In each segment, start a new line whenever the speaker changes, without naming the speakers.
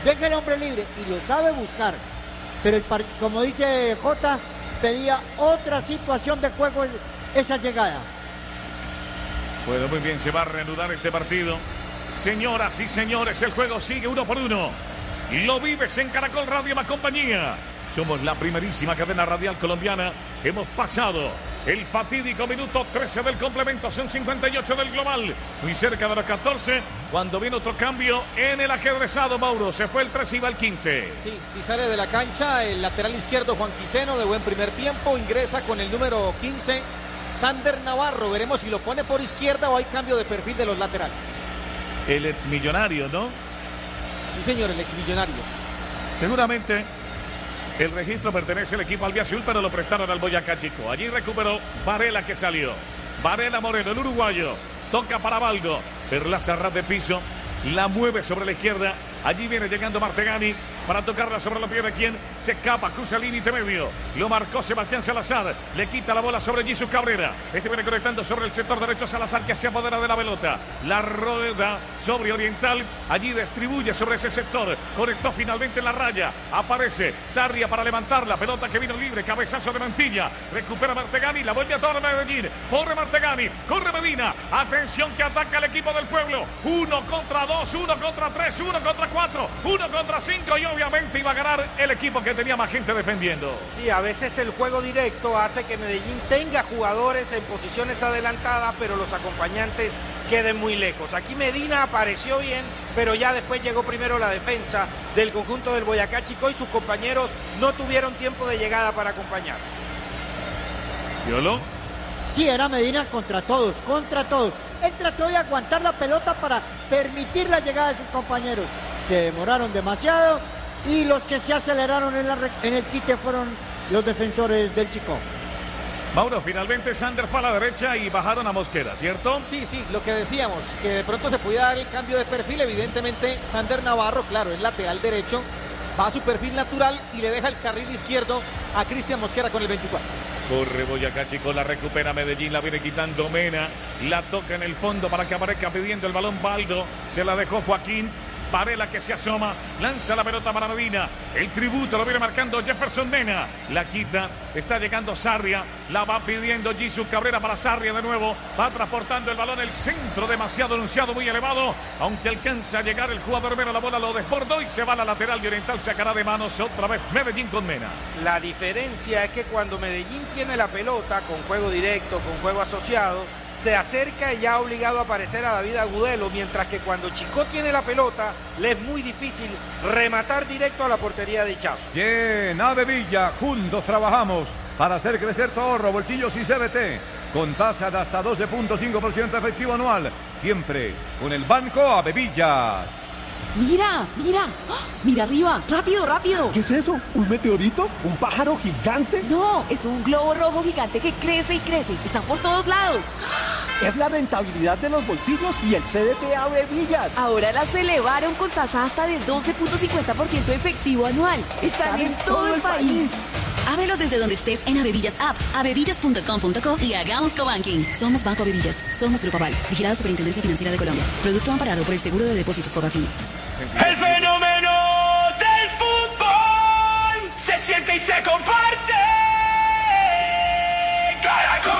deja el hombre libre y lo sabe buscar. Pero como dice Jota, pedía otra situación de juego esa llegada.
Bueno, muy bien, se va a reanudar este partido. Señoras y señores, el juego sigue 1-1. Lo vives en Caracol Radio más compañía. Somos la primerísima cadena radial colombiana. Hemos pasado el fatídico minuto 13 del complemento. Son 58 del global. Muy cerca de los 14. Cuando viene otro cambio en el ajedrezado, Mauro. Se fue el 13 y va el 15.
Sí, sale de la cancha el lateral izquierdo Juan Quiseno de buen primer tiempo. Ingresa con el número 15 Sander Navarro. Veremos si lo pone por izquierda o hay cambio de perfil de los laterales.
El exmillonario, ¿no?
Sí, señor, el exmillonario.
Seguramente el registro pertenece al equipo albiazul, pero lo prestaron al Boyacá Chico. Allí recuperó Varela, que salió. Varela Moreno, el uruguayo. Toca para Baldo. Perlaza ras de piso. La mueve sobre la izquierda. Allí viene llegando Martegani para tocarla sobre los pies de quien se escapa, cruza el límite medio. Lo marcó Sebastián Salazar. Le quita la bola sobre Jesús Cabrera. Este viene conectando sobre el sector derecho Salazar, que se apodera de la pelota. La rueda sobre Oriental. Allí distribuye sobre ese sector. Conectó finalmente en la raya. Aparece Sarria para levantar la pelota que vino libre. Cabezazo de Mantilla. Recupera Martegani. La vuelve a toda Medellín. Corre Martegani. Corre Medina. Atención que ataca el equipo del pueblo. 1 contra 2, 1 contra 3, 1 contra 4, 1 contra 5 y obviamente iba a ganar el equipo que tenía más gente defendiendo.
Sí, a veces el juego directo hace que Medellín tenga jugadores en posiciones adelantadas, pero los acompañantes queden muy lejos. Aquí Medina apareció bien, pero ya después llegó primero la defensa del conjunto del Boyacá Chico y sus compañeros no tuvieron tiempo de llegada para acompañar.
¿Violó?
Sí, era Medina contra todos, contra todos. Él trató de aguantar la pelota para permitir la llegada de sus compañeros. Se demoraron demasiado y los que se aceleraron en el quite fueron los defensores del Chico.
Mauro, finalmente Sander fue a la derecha y bajaron a Mosquera, ¿cierto?
Sí, lo que decíamos, que de pronto se podía dar el cambio de perfil. Evidentemente Sander Navarro, claro, es lateral derecho, va a su perfil natural y le deja el carril izquierdo a Cristian Mosquera con el 24.
Corre Boyacá Chico, la recupera Medellín, la viene quitando Mena, la toca en el fondo para que aparezca pidiendo el balón Baldo, se la dejó Joaquín. Varela que se asoma, lanza la pelota para Medina, el tributo lo viene marcando Jefferson Mena, la quita, está llegando Sarria, la va pidiendo Jesús Cabrera para Sarria de nuevo, va transportando el balón, el centro demasiado anunciado, muy elevado, aunque alcanza a llegar el jugador Mena, la bola lo desbordó y se va a la lateral de Oriental, sacará de manos otra vez Medellín con Mena.
La diferencia es que cuando Medellín tiene la pelota con juego directo, con juego asociado, se acerca y ya ha obligado a aparecer a David Agudelo, mientras que cuando Chico tiene la pelota, le es muy difícil rematar directo a la portería de Ichazo.
Bien, Avevilla, juntos trabajamos para hacer crecer tu ahorro, bolsillos y CBT, con tasa de hasta 12.5% efectivo anual, siempre con el Banco Avevilla.
¡Mira! ¡Ah! ¡Mira arriba! ¡Rápido!
¿Qué es eso? ¿Un meteorito? ¿Un pájaro gigante?
No, es un globo rojo gigante que crece y crece. Están por todos lados.
Es la rentabilidad de los bolsillos y el CDT Avevillas.
Ahora las elevaron con tasa hasta de 12.50% efectivo anual. Están en todo el país.
Ábrelos desde donde estés en Avevillas App, avevillas.com.co y hagamos cobanking. Somos Banco Avevillas, somos Grupo Aval, vigilado Superintendencia Financiera de Colombia. Producto amparado por el Seguro de Depósitos Fogafín.
El fenómeno del fútbol se siente y se comparte. Caracol.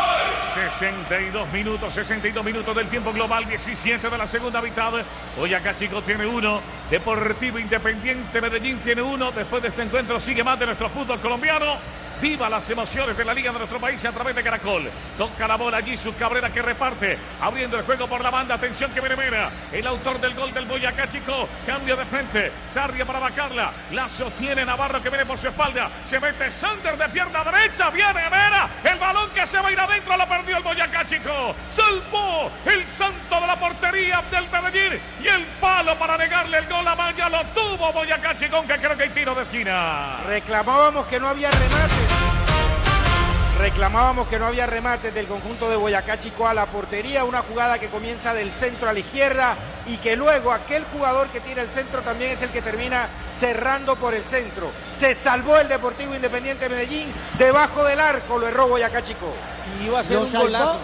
62 minutos del tiempo global, 17 de la segunda mitad. Boyacá Chico tiene 1, Deportivo Independiente Medellín tiene 1. Después de este encuentro sigue más de nuestro fútbol colombiano. Viva las emociones de la liga de nuestro país a través de Caracol. Toca la bola Jesús Cabrera que reparte, abriendo el juego por la banda. Atención que viene Mena, el autor del gol del Boyacá Chico. Cambio de frente, Sarria para bajarla, la sostiene Navarro que viene por su espalda. Se mete Sander de pierna derecha, viene Mena, el balón que se va a ir adentro, lo perdió el Boyacá Chico. Salvó el santo de la portería del Medellín y el palo para negarle el gol a Maya lo tuvo Boyacá Chico, aunque creo que hay tiro de esquina.
Reclamábamos que no había remates del conjunto de Boyacá Chico a la portería, una jugada que comienza del centro a la izquierda y que luego aquel jugador que tira el centro también es el que termina cerrando por el centro. Se salvó el Deportivo Independiente Medellín, debajo del arco lo erró Boyacá Chico.
Y iba a ser un golazo.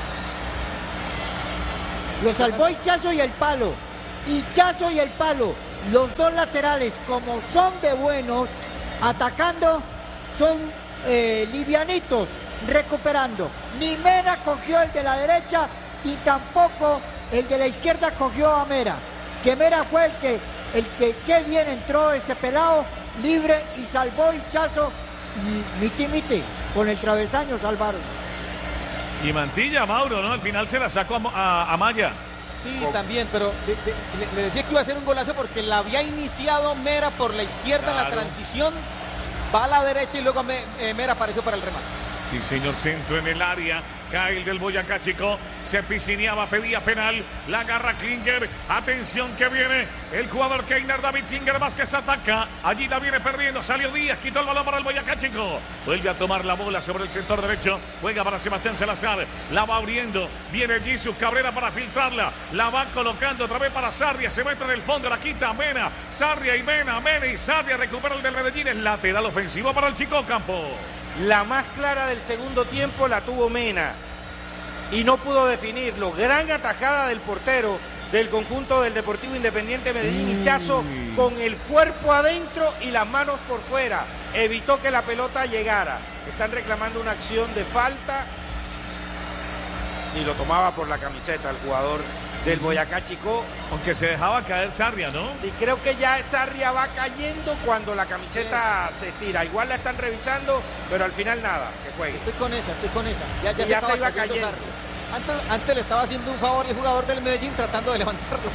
Lo salvó Ichazo y el palo. los dos laterales, como son de buenos, atacando, son livianitos, recuperando. Ni Mena cogió el de la derecha y tampoco el de la izquierda cogió a Mera. Que Mera fue el que qué bien entró este pelado, libre y salvó Hichazo y miti, con el travesaño salvaron.
Y Mantilla, Mauro, ¿no? Al final se la sacó a Maya.
Sí, también, pero le decía que iba a ser un golazo porque la había iniciado Mera por la izquierda en la transición, va a la derecha y luego Mera apareció para el remate.
Sí, señor, centro en el área, cae el del Boyacá Chico, se piscineaba, pedía penal, la agarra Klinger, atención que viene el jugador Keiner, David Klinger Vázquez ataca, allí la viene perdiendo, salió Díaz, quitó el balón para el Boyacá Chico, vuelve a tomar la bola sobre el sector derecho, juega para Sebastián Salazar, la va abriendo, viene Jesús Cabrera para filtrarla, la va colocando otra vez para Sarria, se mete en el fondo, la quita Mena, Sarria y Mena y Sarria recupera el del Medellín, es lateral ofensivo para el Chico Campo.
La más clara del segundo tiempo la tuvo Mena y no pudo definirlo. Gran atajada del portero del conjunto del Deportivo Independiente Medellín, Hichazo, con el cuerpo adentro y las manos por fuera. Evitó que la pelota llegara. Están reclamando una acción de falta. Sí, lo tomaba por la camiseta el jugador del Boyacá Chico.
Aunque se dejaba caer Sarria, ¿no?
Sí, creo que ya Sarria va cayendo cuando la camiseta se estira. Igual la están revisando, pero al final nada, que juegue.
Estoy con esa.
Ya se iba cayendo.
Antes le estaba haciendo un favor el jugador del Medellín tratando de levantarlo.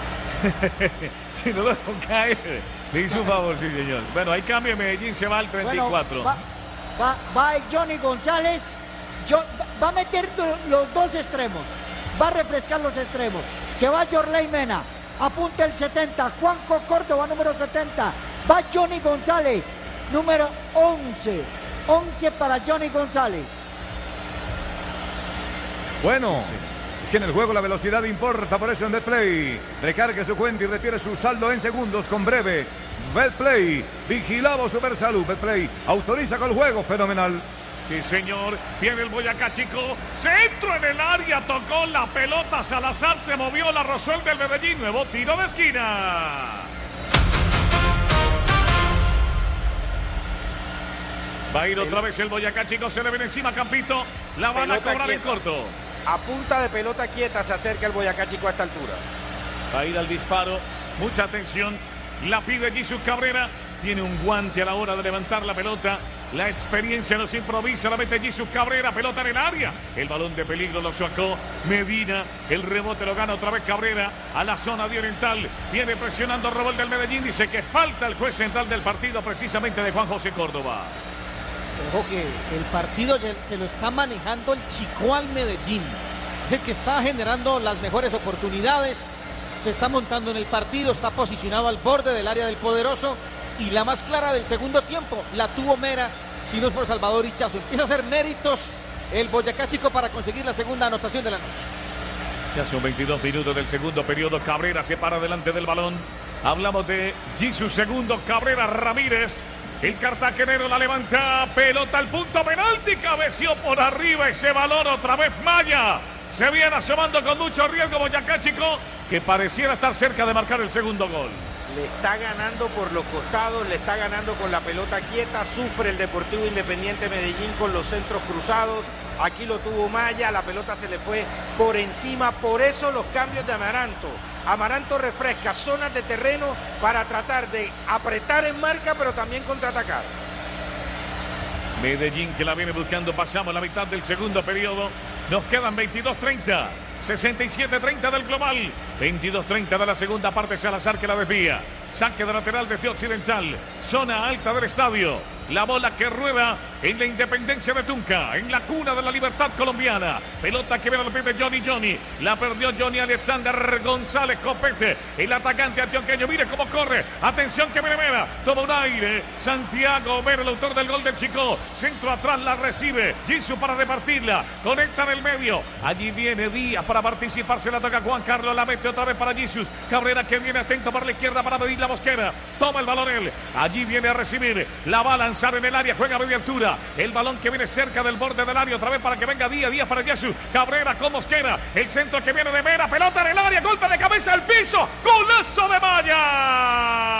Si no lo dejó caer, le hizo un favor, sí, señor. Bueno, hay cambio, Medellín se va al 34.
Bueno, va Johnny González, va a meter los dos extremos. Va a refrescar los extremos. Se va Yorley Mena. Apunta el 70. Juanco Córdoba, número 70. Va Johnny González, número 11. 11 para Johnny González.
Bueno, es que en el juego la velocidad importa, por eso en Betplay. Recargue su cuenta y retire su saldo en segundos con breve. Betplay, vigilado Supersalud. Betplay autoriza con el juego fenomenal.
Sí, señor. Viene el Boyacá Chico. Centro en el área. Tocó la pelota. Salazar se movió. La rozó el del Medellín. Nuevo tiro de esquina. Va a ir otra vez el Boyacá Chico. Se le viene encima Campito. La van a cobrar en corto.
A punta de pelota quieta se acerca el Boyacá Chico a esta altura.
Va a ir al disparo. Mucha atención. La pide Jesús Cabrera. Tiene un guante a la hora de levantar la pelota. La experiencia nos improvisa, la mete Jesús Cabrera, pelota en el área. El balón de peligro lo sacó Medina. El rebote lo gana otra vez Cabrera a la zona de Oriental. Viene presionando a Robert del Medellín. Dice que falta el juez central del partido, precisamente de Juan José Córdoba.
Ojo que el partido se lo está manejando el Chico al Medellín. Es el que está generando las mejores oportunidades. Se está montando en el partido, está posicionado al borde del área del poderoso. Y la más clara del segundo tiempo la tuvo Mera, si no es por Salvador Hichazo. Empieza a hacer méritos el Boyacá Chico para conseguir la segunda anotación de la noche.
Ya son 22 minutos del segundo periodo. Cabrera se para delante del balón. Hablamos de Jesús segundo, Cabrera Ramírez. El cartagenero la levanta, pelota al punto penalti, cabeció por arriba ese balón otra vez Maya. Se viene asomando con mucho riesgo Boyacá Chico, que pareciera estar cerca de marcar el segundo gol.
Le está ganando por los costados, le está ganando con la pelota quieta, sufre el Deportivo Independiente Medellín con los centros cruzados, aquí lo tuvo Maya, la pelota se le fue por encima, por eso los cambios de Amaranto. Amaranto refresca zonas de terreno para tratar de apretar en marca, pero también contraatacar.
Medellín que la viene buscando, pasamos la mitad del segundo periodo, nos quedan 22-30. 67-30 del global, 22-30 de la segunda parte. Salazar que la desvía, saque de lateral desde Occidental, zona alta del estadio. La bola que rueda en la Independencia de Tunca, en la cuna de la libertad colombiana. Pelota que viene al pie de Johnny. La perdió Johnny Alexander González Copete, el atacante antioqueño. Mire cómo corre. Atención que viene Mera. Toma un aire. Santiago Mera, el autor del gol del Chico. Centro atrás la recibe. Jesús para repartirla. Conecta en el medio. Allí viene Díaz para participar. Se la toca Juan Carlos. La mete otra vez para Jesús. Cabrera que viene atento para la izquierda para medir la Mosquera. Toma el balón Borrell. Allí viene a recibir. La va a lanzar en el área. Juega a media altura. El balón que viene cerca del borde del área. Otra vez para que venga Díaz para Jesús. Cabrera con Mosquera. El centro que viene de Mera. Pelota en el área. Golpe de cabeza al piso. ¡Golazo de Maya!